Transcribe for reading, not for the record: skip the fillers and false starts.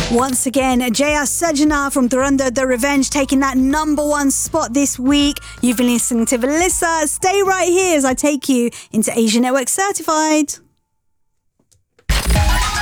Once again, Jaya Sajana from Dhurandhar The Revenge taking that #1 spot this week. You've been listening to Velissa. Stay right here as I take you into Asia Network Certified.